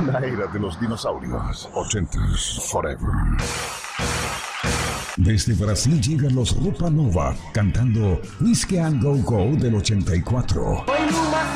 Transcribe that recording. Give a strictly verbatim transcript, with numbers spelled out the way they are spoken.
La era de los dinosaurios. Ochentas Forever. Desde Brasil llegan los Roupa Nova cantando Whiskey and Go Go del ochenta y cuatro.